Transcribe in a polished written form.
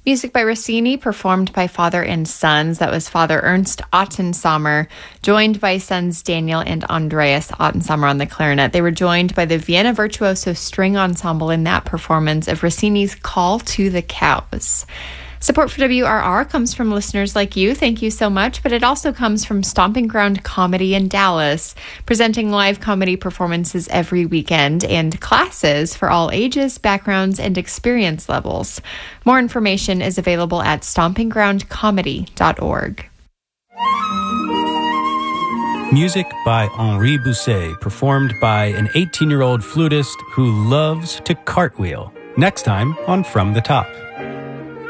Music by Rossini, performed by father and sons. That was Father Ernst Ottensamer, joined by sons Daniel and Andreas Ottensamer on the clarinet. They were joined by the Vienna Virtuoso String Ensemble in that performance of Rossini's Call to the Cows. Support for WRR comes from listeners like you. Thank you so much. But it also comes from Stomping Ground Comedy in Dallas, presenting live comedy performances every weekend and classes for all ages, backgrounds, and experience levels. More information is available at stompinggroundcomedy.org. Music by Henri Bousset, performed by an 18-year-old flutist who loves to cartwheel. Next time on From the Top.